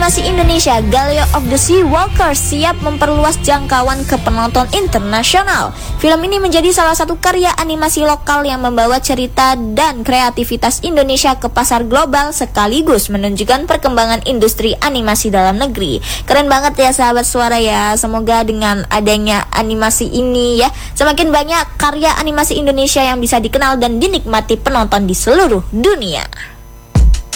animasi Indonesia Galio of the Sea Walker siap memperluas jangkauan ke penonton internasional. Film ini menjadi salah satu karya animasi lokal yang membawa cerita dan kreativitas Indonesia ke pasar global sekaligus menunjukkan perkembangan industri animasi dalam negeri. Keren banget ya sahabat suara ya. Semoga dengan adanya animasi ini ya, semakin banyak karya animasi Indonesia yang bisa dikenal dan dinikmati penonton di seluruh dunia.